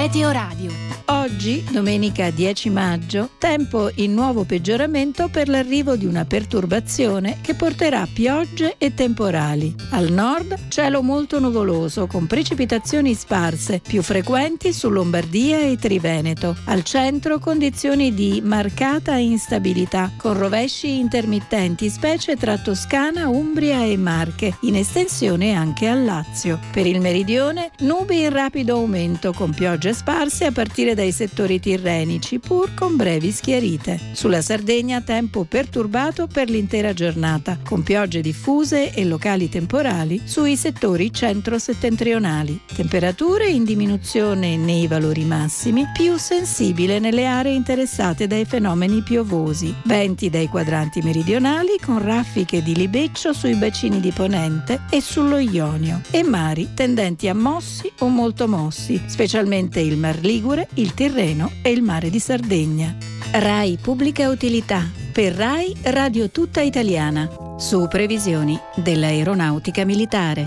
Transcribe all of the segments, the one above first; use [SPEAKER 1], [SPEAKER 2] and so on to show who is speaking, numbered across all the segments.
[SPEAKER 1] Meteo Radio.
[SPEAKER 2] Oggi, domenica 10 maggio, tempo in nuovo peggioramento per l'arrivo di una perturbazione che porterà piogge e temporali. Al nord, cielo molto nuvoloso con precipitazioni sparse, più frequenti su Lombardia e Triveneto. Al centro, condizioni di marcata instabilità, con rovesci intermittenti, specie tra Toscana, Umbria e Marche, in estensione anche al Lazio. Per il meridione, nubi in rapido aumento, con piogge sparse a partire dai settori tirrenici, pur con brevi schiarite. Sulla Sardegna tempo perturbato per l'intera giornata, con piogge diffuse e locali temporali sui settori centro-settentrionali. Temperature in diminuzione nei valori massimi, più sensibile nelle aree interessate dai fenomeni piovosi. Venti dai quadranti meridionali con raffiche di libeccio sui bacini di Ponente e sullo Ionio, e mari tendenti a mossi o molto mossi, specialmente il Mar Ligure, il Tirreno e il Mare di Sardegna. RAI Pubblica Utilità. Per RAI Radio Tutta Italiana. Su previsioni dell'Aeronautica Militare.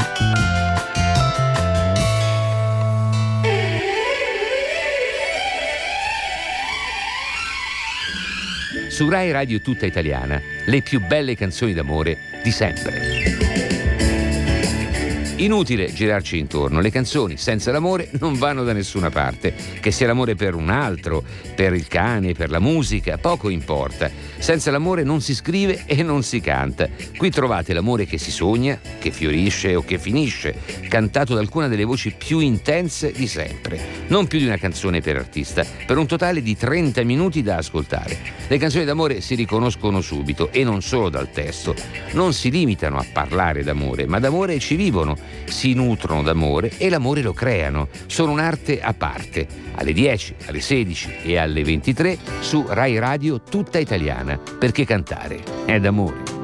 [SPEAKER 3] Su RAI Radio Tutta Italiana, le più belle canzoni d'amore di sempre. Inutile girarci intorno, le canzoni senza l'amore non vanno da nessuna parte. Che sia l'amore per un altro, per il cane, per la musica, poco importa. Senza l'amore non si scrive e non si canta. Qui trovate l'amore che si sogna, che fiorisce o che finisce, cantato da alcuna delle voci più intense di sempre. Non più di una canzone per artista, per un totale di 30 minuti da ascoltare. Le canzoni d'amore si riconoscono subito, e non solo dal testo. Non si limitano a parlare d'amore, ma d'amore ci vivono, si nutrono d'amore e l'amore lo creano. Sono un'arte a parte. Alle 10, alle 16 e alle 23 su RAI Radio Tutta Italiana, perché cantare è d'amore.